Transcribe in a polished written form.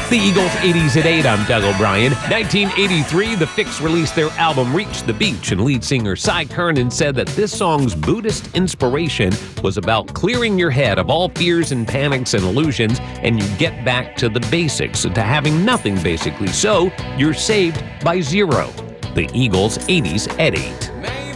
The Eagles 80s at 8, I'm Doug O'Brien. 1983, The Fix released their album Reach the Beach, and lead singer Cy Curnin said that this song's Buddhist inspiration was about clearing your head of all fears and panics and illusions, and you get back to the basics, to having nothing basically, so you're saved by zero. The Eagles 80s at 8.